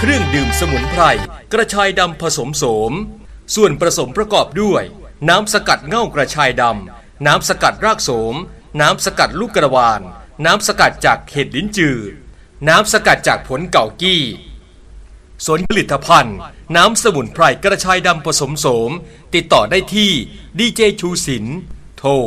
รื่องดื่มสมุนไพรกระชายดำผสมโสมส่วนผสมประกอบด้วยน้ำสกัดเง่ากระชายดำน้ำสกัดรากโสมน้ำสกัดลูกกระวานน้ำสกัดจากเห็ดลิ้นจือน้ำสกัดจากผลเก่ากี้ส่วนผลิตภัณฑ์น้ำสมุนไพรกระชายดำผสมโสมติดต่อได้ที่ดีเจชูศิลป์โทร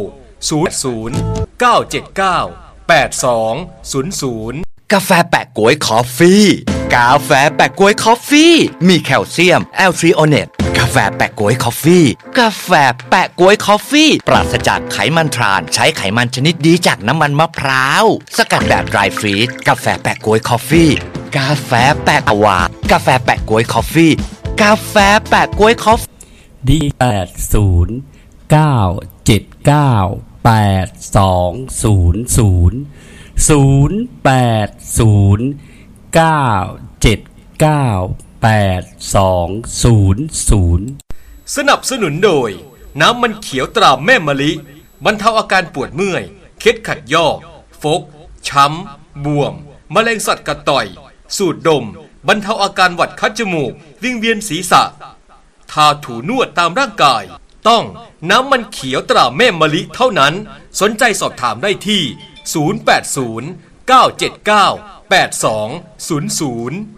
009798200 กาแฟแปะก๊วยคอฟฟี่กาแฟแปะก๊วยคอฟฟี่มีแคลเซียมแอลทริโอเนตกาแฟแปะก๊วยคอฟฟี่กาแฟแปะก๊วยคอฟฟี่ปราศจากไขมันทรานใช้ไขมันชนิดดีจากน้ำมันมะพร้าวสกัดแบบไดรฟรีซกาแฟแปะก๊วยคอฟฟี่กาแฟแปะอวากาแฟแปะก๊วยคอฟฟี่กาแฟแปะก๊วยคอฟดีสนับสนุนโดยน้ำมันเขียวตราแม่มะลิบรรเทาอาการปวดเมื่อยเคล็ดขัดยอกฟกช้ำบวมแมลงสัตว์กัดต่อยสูดดมบรรเทาอาการหวัดคัดจมูกวิงเวียนศีรษะทาถูนวดตามร่างกายต้องน้ำมันเขียวตราแม่มะลิเท่านั้นสนใจสอบถามได้ที่080 979 8200